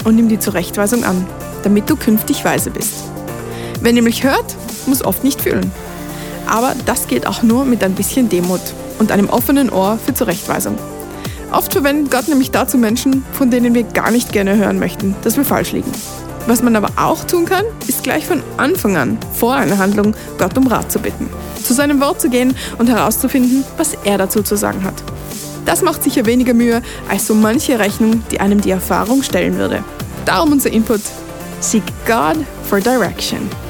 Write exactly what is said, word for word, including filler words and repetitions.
und nimm die Zurechtweisung an, damit du künftig weise bist. Wer nämlich hört, muss oft nicht fühlen. Aber das geht auch nur mit ein bisschen Demut und einem offenen Ohr für Zurechtweisung. Oft verwendet Gott nämlich dazu Menschen, von denen wir gar nicht gerne hören möchten, dass wir falsch liegen. Was man aber auch tun kann, ist gleich von Anfang an, vor einer Handlung, Gott um Rat zu bitten, zu seinem Wort zu gehen und herauszufinden, was er dazu zu sagen hat. Das macht sicher weniger Mühe als so manche Rechnung, die einem die Erfahrung stellen würde. Darum unser Input: Seek God for direction.